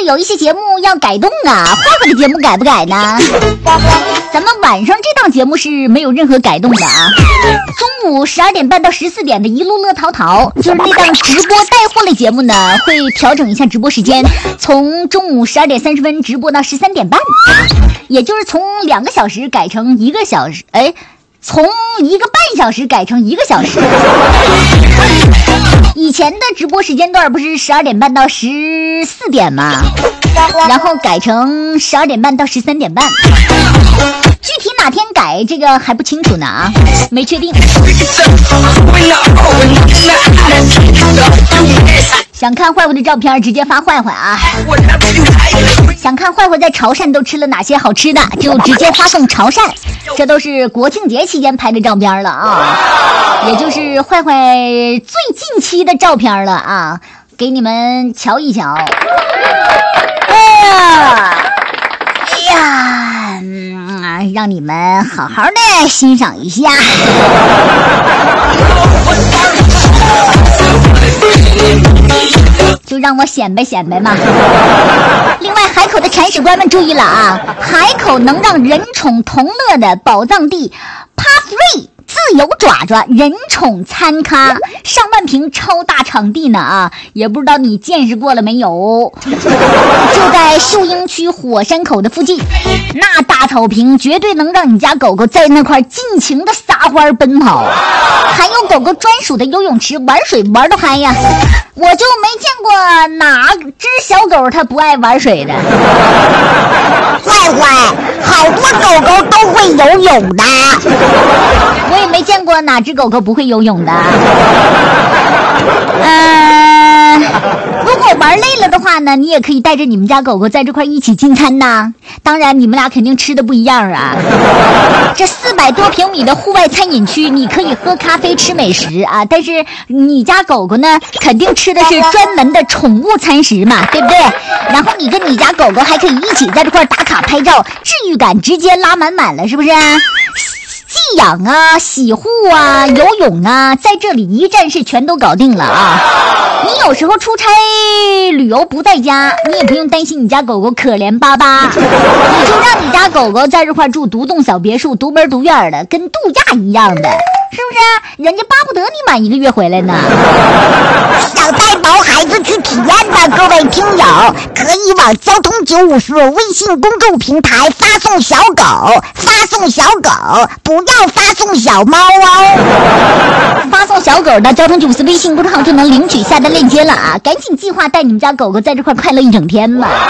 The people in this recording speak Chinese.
是有一些节目要改动啊，坏坏的节目改不改呢？咱们晚上这档节目是没有任何改动的啊。中午12点半到14点的一路乐淘淘，就是那档直播带货类节目呢，会调整一下直播时间，从中午12点30分直播到13点半，也就是从2个小时改成1个小时，从1个半小时改成1个小时。以前的直播时间段不是12点半到14点吗？然后改成12点半到13点半。具体哪天改这个还不清楚呢啊，没确定。想看坏坏的照片直接发坏坏啊，想看坏坏在潮汕都吃了哪些好吃的就直接发送潮汕，这都是国庆节期间拍的照片了啊，也就是坏坏最近期的照片了啊，给你们瞧一瞧。让你们好好的欣赏一下。就让我显摆显摆嘛。另外，海口的铲屎官们注意了啊！海口能让人宠同乐的宝藏地 Path3 自由爪爪人宠参咖，上万平超大场地呢啊！也不知道你见识过了没有？就在秀英区火山口的附近，那大草坪绝对能让你家狗狗在那块尽情的撒欢奔跑，还有狗狗专属的游泳池，玩水玩得嗨呀！我就没见过哪只小狗它不爱玩水的。 坏坏，好多狗狗都会游泳的。 我也没见过哪只狗狗不会游泳的。如果玩累了的话呢，你也可以带着你们家狗狗在这块一起进餐呐。当然你们俩肯定吃的不一样啊。这400多平米的户外餐饮区，你可以喝咖啡吃美食啊，但是你家狗狗呢肯定吃的是专门的宠物餐食嘛，对不对？然后你跟你家狗狗还可以一起在这块打卡拍照，治愈感直接拉满满了，是不是？寄养啊，洗护啊，游泳啊，在这里一站式全都搞定了啊！你有时候出差旅游不在家，你也不用担心你家狗狗可怜巴巴，你就让你家狗狗在这块住独栋小别墅，独门独院的，跟度假一样的，是不是？人家巴不得你满1个月回来呢。 想带毛孩子去体验的各位听友，可以往交通954微信公众平台发送小狗，发送小狗，不要发送小猫哦。 发送小狗的交通954微信公众号就能领取下单链接了啊！赶紧计划带你们家狗狗在这块快乐一整天吧。